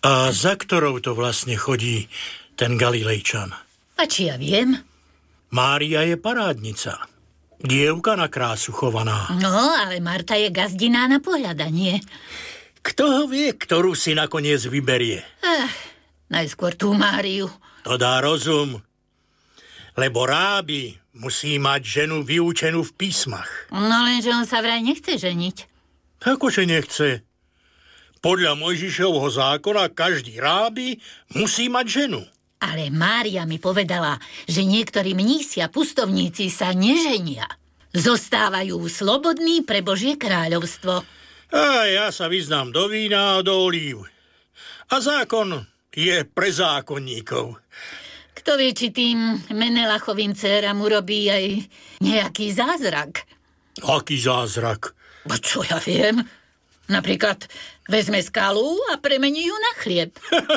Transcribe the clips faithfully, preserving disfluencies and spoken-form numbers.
A za ktorou to vlastne chodí ten Galilejčan? A či ja viem? Mária je parádnica. Dievka na krásu chovaná. No, ale Marta je gazdiná na pohľadanie. Kto ho vie, ktorú si nakoniec vyberie? Ach, najskôr tú Máriu. To dá rozum. Lebo rábi musí mať ženu vyučenú v písmach. No lenže on sa vraj nechce ženiť. Akože nechce? Podľa Mojžišovho zákona každý rábi musí mať ženu. Ale Mária mi povedala, že niektorí mnísi a pustovníci sa neženia. Zostávajú slobodní pre Božie kráľovstvo. A ja sa vyznám do vína a do olív. A zákon je pre zákonníkov. Kto vie, či tým Menelachovým dcéram urobí aj nejaký zázrak. Aký zázrak? Bo čo ja viem? Napríklad vezme skalu a premení ju na chlieb.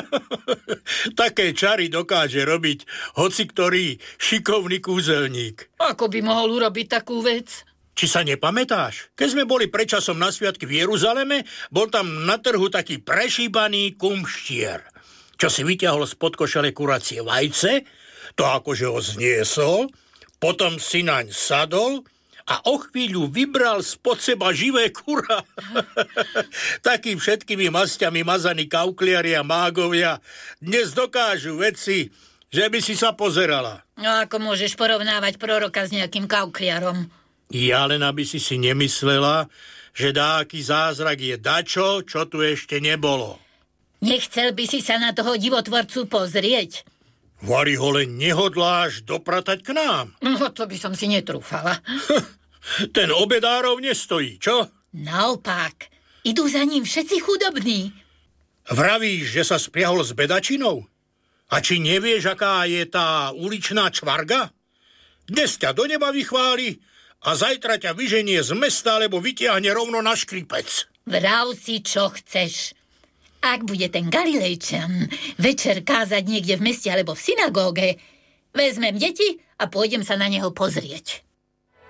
Také čary dokáže robiť hoci ktorý šikovný kúzelník. Ako by mohol urobiť takú vec? Či sa nepamätáš? Keď sme boli predčasom na sviatky v Jeruzaleme, bol tam na trhu taký prešíbaný kumštier, čo si vyťahol spod košele kuracie vajce, to akože ho zniesol, potom si naň sadol a o chvíľu vybral spod seba živé kura. Takým všetkými masťami mazaní kaukliari a mágovia dnes dokážu veci, že by si sa pozerala. No ako môžeš porovnávať proroka s nejakým kaukliarom? Ja len aby si si nemyslela, že dáky zázrak je dačo, čo tu ešte nebolo. Nechcel by si sa na toho divotvorcu pozrieť? Vari ho len nehodláš dopratať k nám. No to by som si netrúfala. Ten obedárov nestojí, čo? Naopak, idú za ním všetci chudobní. Vravíš, že sa spriahol s bedačinou? A či nevieš, aká je tá uličná čvarga? Dnes ťa do neba vychváli a zajtra ťa vyženie z mesta, alebo vytiahne rovno na škripec. Vrav si, čo chceš. Ak bude ten Galilejčan večer kázať niekde v meste alebo v synagóge, vezmem deti a pôjdem sa na neho pozrieť.